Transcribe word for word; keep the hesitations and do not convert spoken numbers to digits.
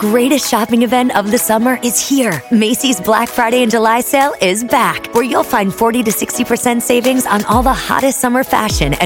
greatest shopping event of the summer is here. Macy's Black Friday and July sale is back, where you'll find forty to sixty percent savings on all the hottest summer fashion and